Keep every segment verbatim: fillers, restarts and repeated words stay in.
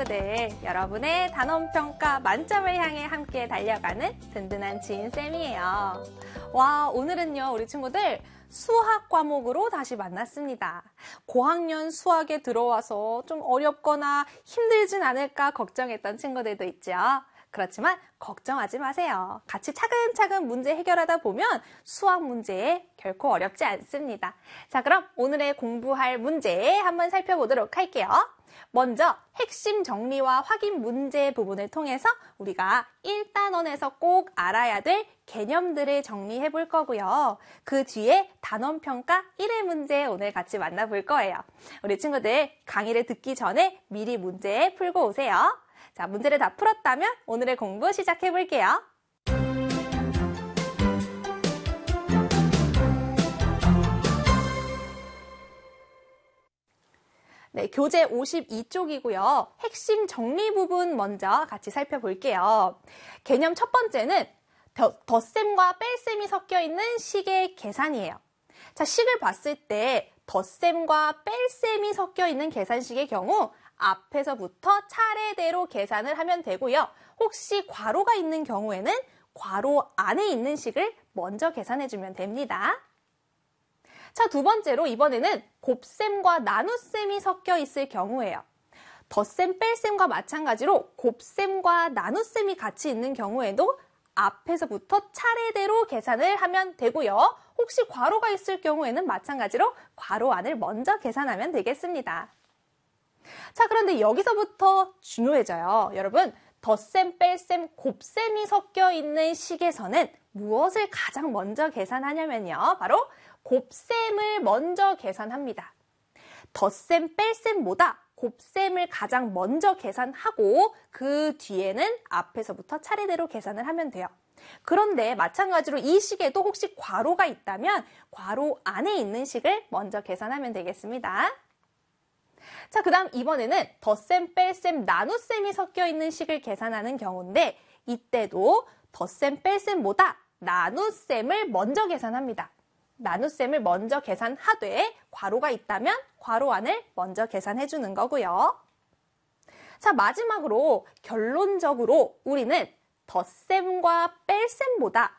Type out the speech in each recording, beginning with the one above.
친구들, 여러분의 단원평가 만점을 향해 함께 달려가는 든든한 지인쌤이에요. 와, 오늘은요, 우리 친구들 수학 과목으로 다시 만났습니다. 고학년 수학에 들어와서 좀 어렵거나 힘들진 않을까 걱정했던 친구들도 있죠. 그렇지만 걱정하지 마세요. 같이 차근차근 문제 해결하다 보면 수학 문제 결코 어렵지 않습니다. 자, 그럼 오늘의 공부할 문제 한번 살펴보도록 할게요. 먼저 핵심 정리와 확인 문제 부분을 통해서 우리가 일 단원에서 꼭 알아야 될 개념들을 정리해 볼 거고요. 그 뒤에 단원평가 일 회 문제 오늘 같이 만나볼 거예요. 우리 친구들 강의를 듣기 전에 미리 문제 풀고 오세요. 자, 문제를 다 풀었다면 오늘의 공부 시작해 볼게요. 네, 교재 오십이 쪽이고요. 핵심 정리 부분 먼저 같이 살펴볼게요. 개념 첫 번째는 더, 덧셈과 뺄셈이 섞여 있는 식의 계산이에요. 자, 식을 봤을 때 덧셈과 뺄셈이 섞여 있는 계산식의 경우 앞에서부터 차례대로 계산을 하면 되고요. 혹시 괄호가 있는 경우에는 괄호 안에 있는 식을 먼저 계산해주면 됩니다. 자, 두 번째로 이번에는 곱셈과 나눗셈이 섞여 있을 경우예요. 덧셈, 뺄셈과 마찬가지로 곱셈과 나눗셈이 같이 있는 경우에도 앞에서부터 차례대로 계산을 하면 되고요. 혹시 괄호가 있을 경우에는 마찬가지로 괄호 안을 먼저 계산하면 되겠습니다. 자, 그런데 여기서부터 중요해져요. 여러분, 덧셈, 뺄셈, 곱셈이 섞여 있는 식에서는 무엇을 가장 먼저 계산하냐면요. 바로 곱셈을 먼저 계산합니다. 덧셈, 뺄셈보다 곱셈을 가장 먼저 계산하고 그 뒤에는 앞에서부터 차례대로 계산을 하면 돼요. 그런데 마찬가지로 이 식에도 혹시 괄호가 있다면 괄호 안에 있는 식을 먼저 계산하면 되겠습니다. 자, 그 다음 이번에는 덧셈, 뺄셈, 나눗셈이 섞여 있는 식을 계산하는 경우인데 이때도 덧셈, 뺄셈보다 나눗셈을 먼저 계산합니다. 나눗셈을 먼저 계산하되 괄호가 있다면 괄호 안을 먼저 계산해 주는 거고요. 자, 마지막으로 결론적으로 우리는 덧셈과 뺄셈보다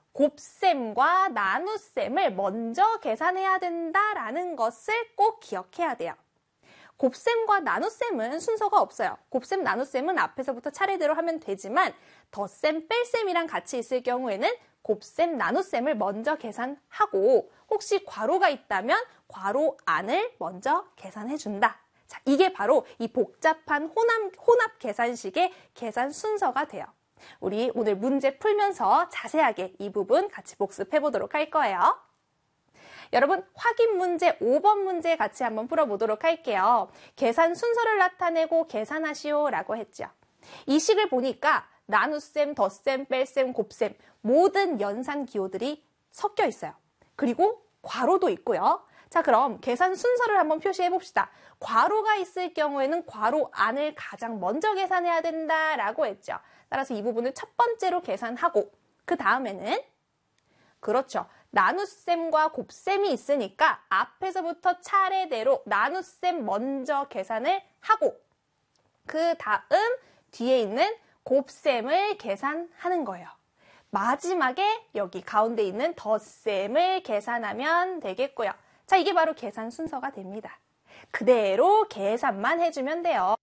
곱셈과 나눗셈을 먼저 계산해야 된다라는 것을 꼭 기억해야 돼요. 곱셈과 나눗셈은 순서가 없어요. 곱셈, 나눗셈은 앞에서부터 차례대로 하면 되지만 덧셈, 뺄셈이랑 같이 있을 경우에는 곱셈, 나눗셈을 먼저 계산하고 혹시 괄호가 있다면 괄호 안을 먼저 계산해준다. 자, 이게 바로 이 복잡한 혼합, 혼합 계산식의 계산 순서가 돼요. 우리 오늘 문제 풀면서 자세하게 이 부분 같이 복습해 보도록 할 거예요. 여러분, 확인 문제 오 번 문제 같이 한번 풀어보도록 할게요. 계산 순서를 나타내고 계산하시오 라고 했죠. 이 식을 보니까 나눗셈, 덧셈, 뺄셈, 곱셈 모든 연산 기호들이 섞여 있어요. 그리고 괄호도 있고요. 자, 그럼 계산 순서를 한번 표시해 봅시다. 괄호가 있을 경우에는 괄호 안을 가장 먼저 계산해야 된다라고 했죠. 따라서 이 부분을 첫 번째로 계산하고 그 다음에는 그렇죠. 나눗셈과 곱셈이 있으니까 앞에서부터 차례대로 나눗셈 먼저 계산을 하고 그 다음 뒤에 있는 곱셈을 계산하는 거예요. 마지막에 여기 가운데 있는 덧셈을 계산하면 되겠고요. 자, 이게 바로 계산 순서가 됩니다. 그대로 계산만 해주면 돼요.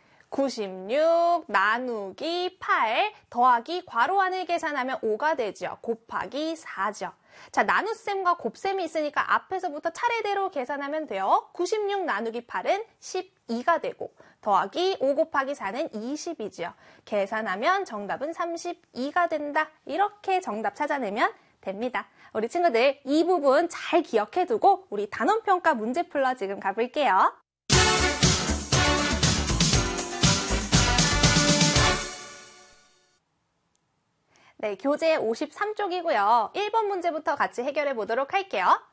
구십육 나누기 팔 더하기 괄호 안을 계산하면 오가 되죠. 곱하기 사죠. 자, 나눗셈과 곱셈이 있으니까 앞에서부터 차례대로 계산하면 돼요. 구십육 나누기 팔은 십이가 되고 더하기 오 곱하기 사는 이십이죠. 계산하면 정답은 삼십이가 된다. 이렇게 정답 찾아내면 됩니다. 우리 친구들 이 부분 잘 기억해두고 우리 단원평가 문제 풀러 지금 가볼게요. 네, 교재 오십삼 쪽이고요. 일 번 문제부터 같이 해결해 보도록 할게요.